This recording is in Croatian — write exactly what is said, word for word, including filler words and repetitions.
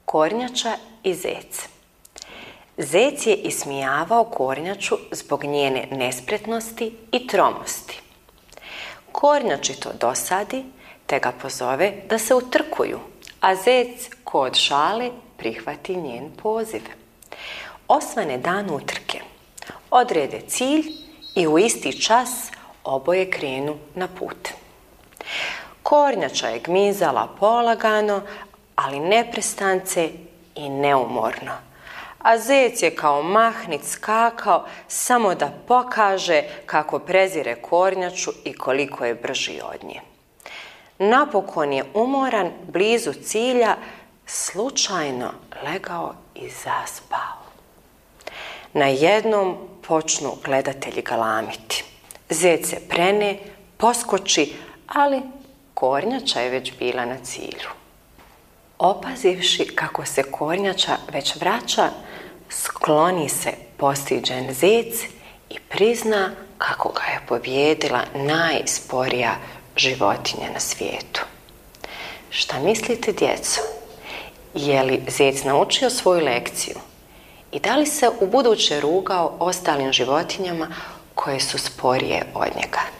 Kornjača i zec. Zec je ismijavao kornjaču zbog njene nespretnosti i tromosti. Kornjači to dosadi, te ga pozove da se utrkuju, a zec ko od šale prihvati njen poziv. Osvane dan utrke, odrede cilj i u isti čas oboje krenu na put. Kornjača je gmizala polagano, ali neprestance i neumorno, a zec je kao mahnit skakao samo da pokaže kako prezire kornjaču i koliko je brži od nje. Napokon je umoran blizu cilja slučajno legao i zaspao. Najednom počnu gledatelji galamiti. Zec se prene, poskoči, ali kornjača je već bila na cilju. Opazivši kako se kornjača već vraća, skloni se postiđen zec i prizna kako ga je pobijedila najsporija životinja na svijetu. Šta mislite, djeco? Je li zec naučio svoju lekciju? I da li se ubuduće rugao ostalim životinjama koje su sporije od njega?